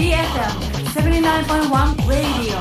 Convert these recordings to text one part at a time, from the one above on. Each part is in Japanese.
BFM79.1 Radio。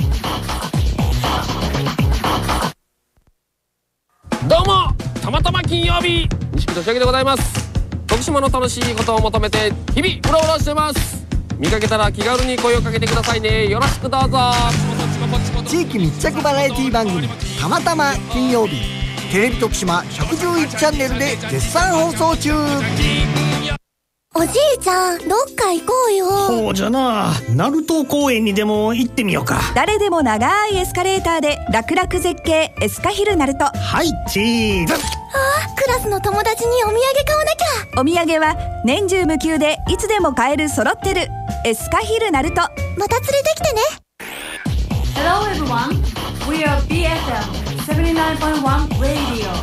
どうも、たまたま金曜日、西木俊明でございます。徳島の楽しいことを求めて日々うろうろしてます。見かけたら気軽に声をかけてくださいね。よろしくどうぞ。 地域密着バラエティ番組たまたま金曜日、テレビ徳島111チャンネルで絶賛放送中。 おじいちゃん、どっか行こうよ。 そうじゃな、鳴門公園にでも行ってみようか。 誰でも長いエスカレーターで楽々絶景エスカヒル鳴門。 はい、チーズ。 クラスの友達にお土産買わなきゃ。 お土産は年中無休でいつでも買える揃ってるエスカヒル鳴門。 また連れてきてね。 Hello everyone, we are BFM79.1 Radio。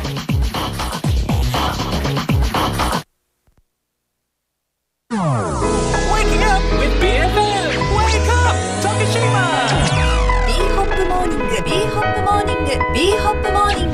Waking up with BFM! Wake up, Tokushima! B ホップモーニング B ホップモーニング B ホップモーニング。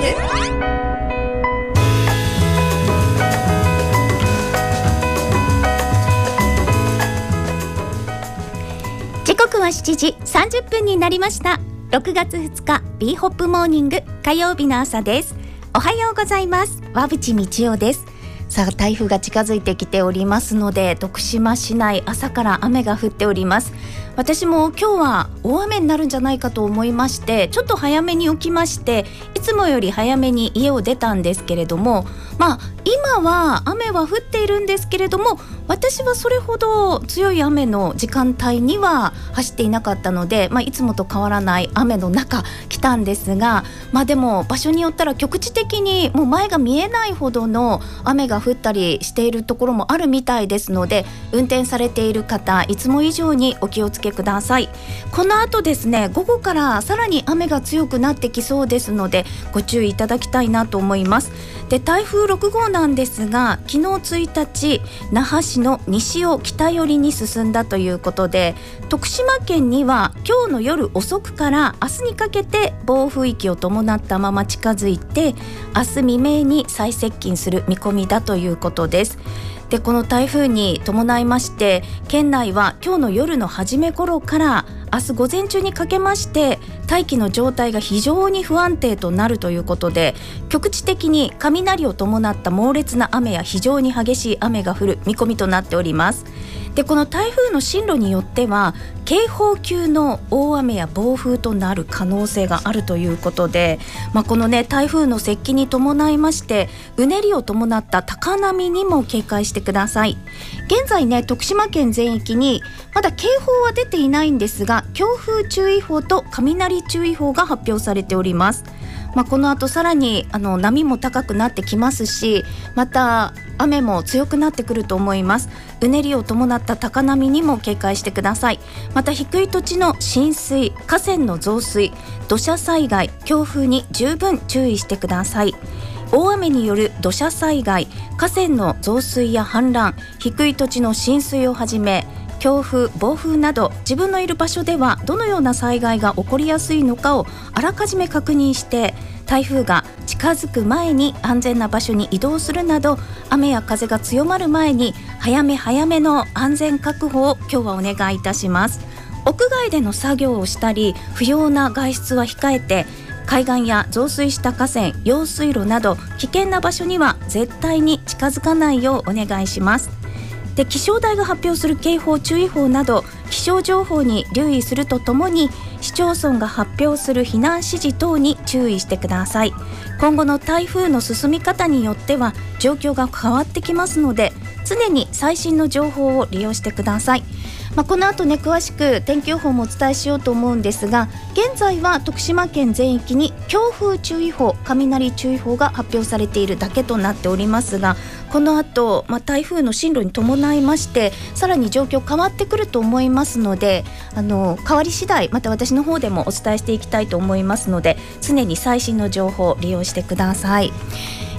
時刻は7時30分になりました。6月2日 B ホップモーニング火曜日の朝です。おはようございます。和淵道夫です。さあ、台風が近づいてきておりますので、徳島市内朝から雨が降っております。私も今日は大雨になるんじゃないかと思いまして、ちょっと早めに起きまして、いつもより早めに家を出たんですけれども、今は雨は降っているんですけれども、私はそれほど強い雨の時間帯には走っていなかったので、いつもと変わらない雨の中来たんですが、でも場所によったら局地的にもう前が見えないほどの雨が降ったりしているところもあるみたいですので、運転されている方いつも以上にお気をつけください。この後ですね、午後からさらに雨が強くなってきそうですので、ご注意いただきたいなと思います。で、台風6号なんですが、昨日1日那覇市の西を北寄りに進んだということで、徳島県には今日の夜遅くから明日にかけて暴風域を伴ったまま近づいて、明日未明に最接近する見込みだということです。で、この台風に伴いまして、県内は今日の夜の初め頃から明日午前中にかけまして大気の状態が非常に不安定となるということで、局地的に雷を伴った猛烈な雨や非常に激しい雨が降る見込みとなっております。で、この台風の進路によっては警報級の大雨や暴風となる可能性があるということで、このね、台風の接近に伴いましてうねりを伴った高波にも警戒してください。現在ね、徳島県全域にまだ警報は出ていないんですが、強風注意報と雷注意報が発表されております。この後さらに波も高くなってきますし、また雨も強くなってくると思います。うねりを伴った高波にも警戒してください。また低い土地の浸水、河川の増水、土砂災害、強風に十分注意してください。大雨による土砂災害、河川の増水や氾濫、低い土地の浸水をはじめ強風、暴風など自分のいる場所ではどのような災害が起こりやすいのかをあらかじめ確認して、台風が近づく前に安全な場所に移動するなど、雨や風が強まる前に早めの安全確保を今日はお願いいたします。屋外での作業をしたり不要な外出は控えて、海岸や増水した河川、用水路など危険な場所には絶対に近づかないようお願いします。で、気象台が発表する警報、注意報など気象情報に留意するとともに、市町村が発表する避難指示等に注意してください。今後の台風の進み方によっては状況が変わってきますので、常に最新の情報を利用してください。この後ね、詳しく天気予報もお伝えしようと思うんですが、現在は徳島県全域に強風注意報、雷注意報が発表されているだけとなっておりますが、この後、台風の進路に伴いましてさらに状況変わってくると思いますので、変わり次第また私の方でもお伝えしていきたいと思いますので、常に最新の情報を利用してください。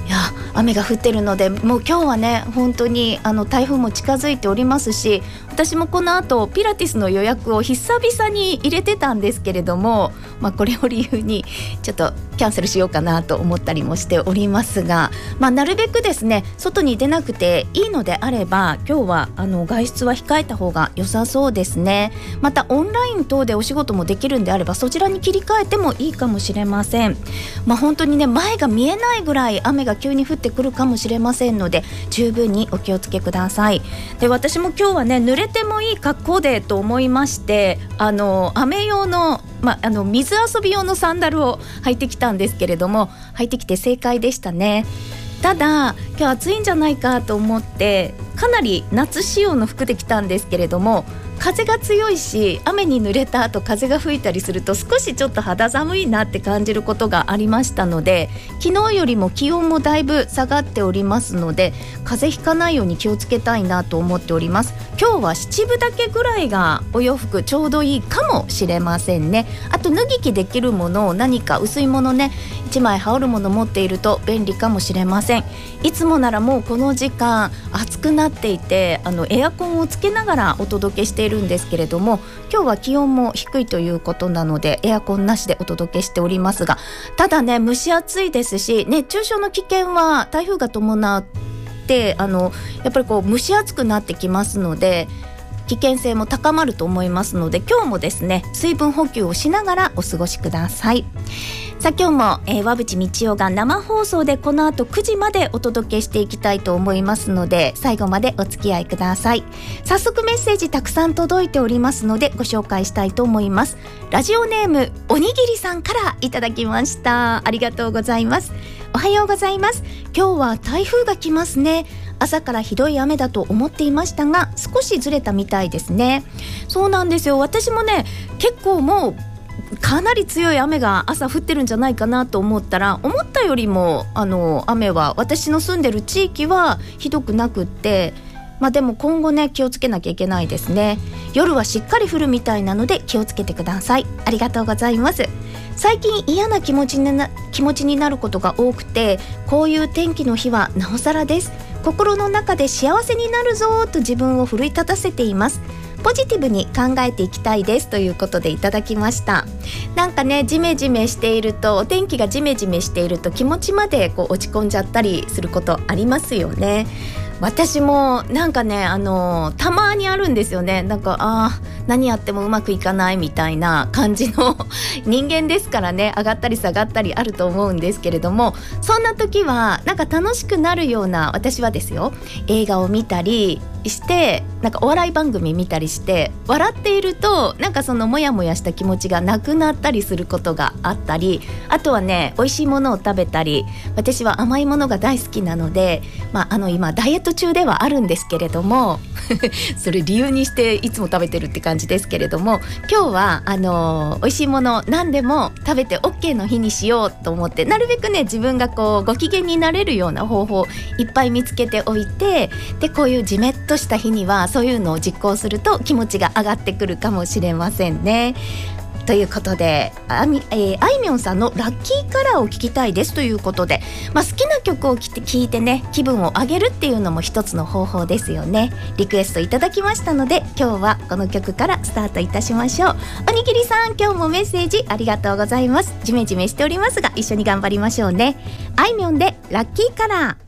いや雨が降ってるので、もう今日はね本当に台風も近づいておりますし、私もこの後ピラティスの予約を久々に入れてたんですけれども、これを理由にちょっとキャンセルしようかなと思ったりもしておりますが、なるべくですね外に出なくていいのであれば今日は外出は控えた方が良さそうですね。またオンライン等でお仕事もできるんであればそちらに切り替えてもいいかもしれません。本当にね前が見えないぐらい雨が急に降ってくるかもしれませんので十分にお気をつけください。で私も今日はね濡れてもいい格好でと思いまして雨用の水遊び用のサンダルを履いてきたんですけれども、履いてきて正解でしたね。ただ今日暑いんじゃないかと思ってかなり夏仕様の服で来たんですけれども、風が強いし雨に濡れた後風が吹いたりすると少しちょっと肌寒いなって感じることがありましたので、昨日よりも気温もだいぶ下がっておりますので風邪ひかないように気をつけたいなと思っております。今日は七分丈ぐらいがお洋服ちょうどいいかもしれませんね。あと脱ぎ着できるものを何か薄いものね1枚羽織るもの持っていると便利かもしれません。いつもならもうこの時間暑くなっていてエアコンをつけながらお届けしているんですけれども、今日は気温も低いということなのでエアコンなしでお届けしておりますが、ただね蒸し暑いですし熱中症の危険は台風が伴ってやっぱり蒸し暑くなってきますので危険性も高まると思いますので、今日もですね水分補給をしながらお過ごしください。さあ今日も、和渕道夫が生放送でこの後9時までお届けしていきたいと思いますので最後までお付き合いください。早速メッセージたくさん届いておりますのでご紹介したいと思います。ラジオネームおにぎりさんからいただきました。ありがとうございます。おはようございます。今日は台風が来ますね。朝からひどい雨だと思っていましたが少しずれたみたいですね。そうなんですよ。私もね結構もうかなり強い雨が朝降ってるんじゃないかなと思ったら思ったよりも雨は私の住んでる地域はひどくなくって、でも今後ね気をつけなきゃいけないですね。夜はしっかり降るみたいなので気をつけてください。ありがとうございます。最近嫌な気持ちになることが多くてこういう天気の日はなおさらです。心の中で幸せになるぞと自分を奮い立たせています。ポジティブに考えていきたいですということでいただきました。なんかねジメジメしているとお天気がジメジメしていると気持ちまで落ち込んじゃったりすることありますよね。私もなんかねたまにあるんですよね。なんか何やってもうまくいかないみたいな感じの人間ですからね、上がったり下がったりあると思うんですけれども、そんな時はなんか楽しくなるような私はですよ映画を見たりしてなんかお笑い番組見たりして笑っているとなんかそのモヤモヤした気持ちがなくなったりすることがあったり、あとはね美味しいものを食べたり、私は甘いものが大好きなので、今ダイエット中ではあるんですけれどもそれ理由にしていつも食べてるって感じですけれども、今日は美味しいもの何でも食べて OK の日にしようと思ってなるべくね自分がご機嫌になれるような方法をいっぱい見つけておいて、でこういうジメッとした日にはそういうのを実行すると気持ちが上がってくるかもしれませんね。ということであいみょんさんのラッキーカラーを聞きたいですということで、好きな曲を聴いてね気分を上げるっていうのも一つの方法ですよね。リクエストいただきましたので今日はこの曲からスタートいたしましょう。おにぎりさん今日もメッセージありがとうございます。ジメジメしておりますが一緒に頑張りましょうね。あいみょんでラッキーカラー。